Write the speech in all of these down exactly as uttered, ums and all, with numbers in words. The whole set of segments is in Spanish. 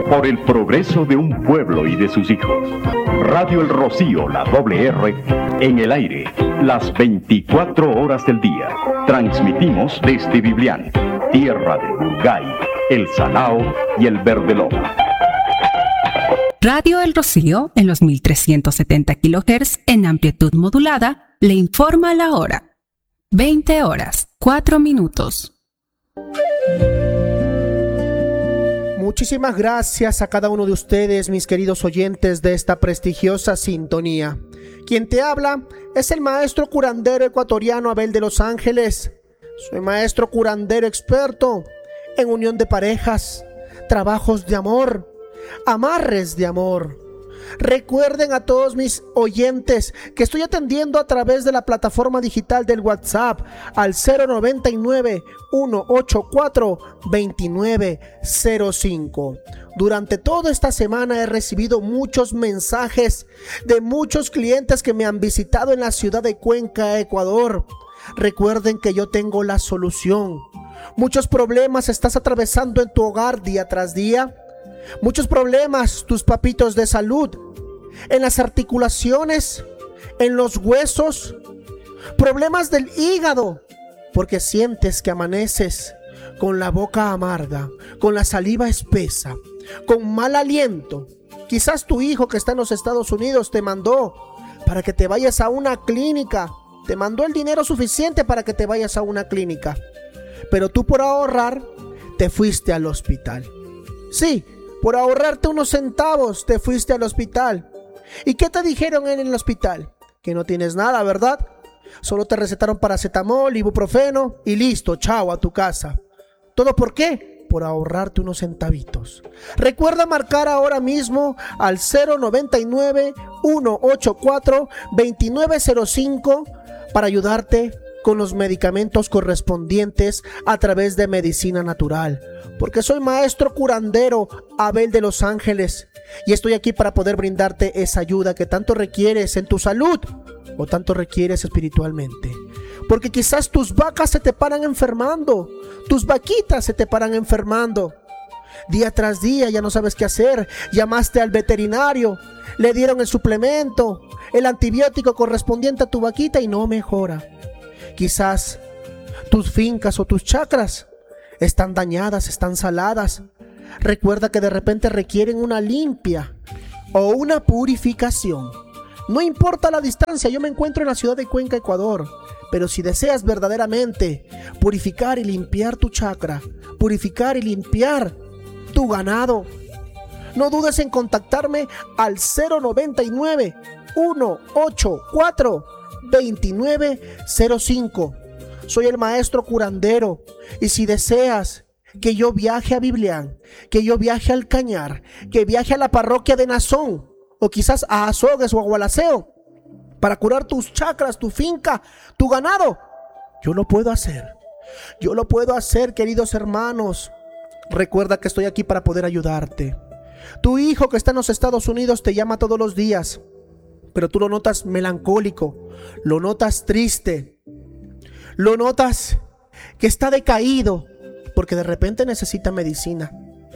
por el progreso de un pueblo y de sus hijos. Radio El Rocío, la doble R, en el aire, las veinticuatro horas del día. Transmitimos desde Biblián, tierra de Burgay, El Salao y el Verde Loma. Radio El Rocío, en los mil trescientos setenta kilohertz en amplitud modulada, le informa la hora. veinte horas, cuatro minutos. Muchísimas gracias a cada uno de ustedes, mis queridos oyentes de esta prestigiosa sintonía. Quien te habla es el maestro curandero ecuatoriano Abel de Los Ángeles. Soy maestro curandero experto en unión de parejas, trabajos de amor, amarres de amor. Recuerden a todos mis oyentes que estoy atendiendo a través de la plataforma digital del WhatsApp al cero noventa y nueve, ciento ochenta y cuatro, veintinueve cero cinco. Durante toda esta semana he recibido muchos mensajes de muchos clientes que me han visitado en la ciudad de Cuenca, Ecuador. Recuerden que yo tengo la solución. Muchos problemas estás atravesando en tu hogar día tras día. Muchos problemas, tus papitos, de salud, en las articulaciones, en los huesos, problemas del hígado, porque sientes que amaneces con la boca amarga, con la saliva espesa, con mal aliento. Quizás tu hijo que está en los Estados Unidos te mandó para que te vayas a una clínica, te mandó el dinero suficiente para que te vayas a una clínica, pero tú por ahorrar te fuiste al hospital. Sí, por ahorrarte unos centavos te fuiste al hospital. ¿Y qué te dijeron en el hospital? Que no tienes nada, ¿verdad? Solo te recetaron paracetamol, ibuprofeno y listo, chao, a tu casa. ¿Todo por qué? Por ahorrarte unos centavitos. Recuerda marcar ahora mismo al cero noventa y nueve, ciento ochenta y cuatro, veintinueve cero cinco para ayudarte con los medicamentos correspondientes a través de medicina natural. Porque soy maestro curandero Abel de Los Ángeles y estoy aquí para poder brindarte esa ayuda que tanto requieres en tu salud o tanto requieres espiritualmente. Porque quizás tus vacas se te paran enfermando, tus vaquitas se te paran enfermando. Día tras día ya no sabes qué hacer, llamaste al veterinario, le dieron el suplemento, el antibiótico correspondiente a tu vaquita y no mejora. Quizás tus fincas o tus chacras están dañadas, están saladas. Recuerda que de repente requieren una limpia o una purificación. No importa la distancia, yo me encuentro en la ciudad de Cuenca, Ecuador. Pero si deseas verdaderamente purificar y limpiar tu chacra, purificar y limpiar tu ganado, no dudes en contactarme al cero noventa y nueve, ciento ochenta y cuatro, veintinueve cero cinco. Soy el maestro curandero y si deseas que yo viaje a Biblián, que yo viaje al Cañar, que viaje a la parroquia de Nazón o quizás a Azogues o a Gualaceo para curar tus chacras, tu finca, tu ganado, yo lo puedo hacer. Yo lo puedo hacer, queridos hermanos. Recuerda que estoy aquí para poder ayudarte. Tu hijo que está en los Estados Unidos te llama todos los días, pero tú lo notas melancólico, lo notas triste, lo notas que está decaído porque de repente necesita medicina.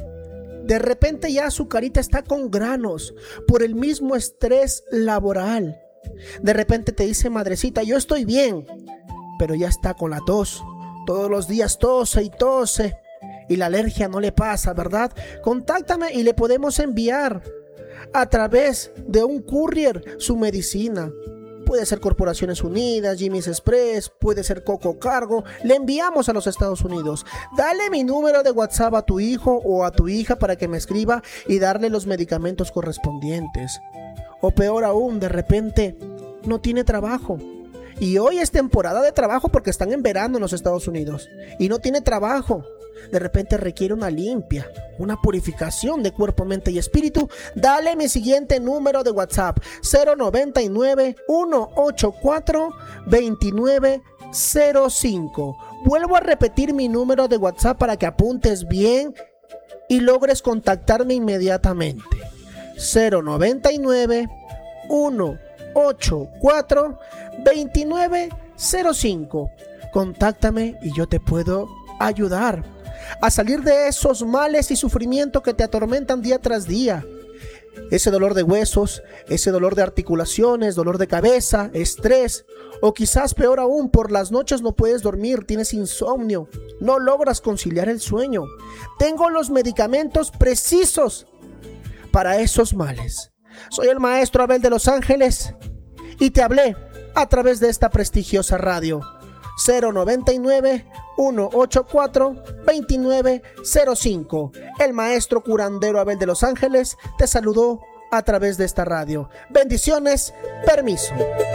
De repente ya su carita está con granos por el mismo estrés laboral. De repente te dice: madrecita, yo estoy bien, pero ya está con la tos. Todos los días tose y tose y la alergia no le pasa, ¿verdad? Contáctame y le podemos enviar a través de un courier su medicina. Puede ser Corporaciones Unidas, Jimmy's Express, puede ser Coco Cargo. Le enviamos a los Estados Unidos. Dale mi número de WhatsApp a tu hijo o a tu hija para que me escriba y darle los medicamentos correspondientes. O peor aún, de repente no tiene trabajo. Y hoy es temporada de trabajo porque están en verano en los Estados Unidos. Y no tiene trabajo. De repente requiere una limpia, una purificación de cuerpo, mente y espíritu. Dale mi siguiente número de WhatsApp: cero noventa y nueve, ciento ochenta y cuatro, veintinueve cero cinco. Vuelvo a repetir mi número de WhatsApp para que apuntes bien y logres contactarme inmediatamente. cero noventa y nueve, ciento ochenta y cuatro, veintinueve cero cinco. Contáctame y yo te puedo ayudar. a salir de esos males y sufrimiento que te atormentan día tras día. Ese dolor de huesos, ese dolor de articulaciones, dolor de cabeza, estrés, o quizás peor aún, por las noches no puedes dormir, tienes insomnio, no logras conciliar el sueño. Tengo los medicamentos precisos para esos males. Soy el maestro Abel de Los Ángeles y te hablé a través de esta prestigiosa radio. cero noventa y nueve, uno ochenta y cuatro, veintinueve cero cinco. El maestro curandero Abel de Los Ángeles te saludó a través de esta radio. Bendiciones, permiso.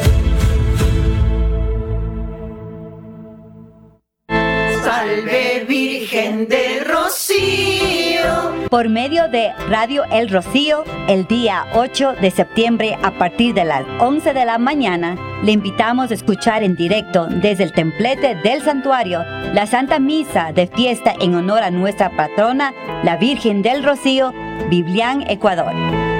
Salve Virgen del Rocío. Por medio de Radio El Rocío, el día ocho de septiembre a partir de las once de la mañana, le invitamos a escuchar en directo desde el templete del santuario la Santa Misa de fiesta en honor a nuestra patrona, la Virgen del Rocío, Biblián, Ecuador.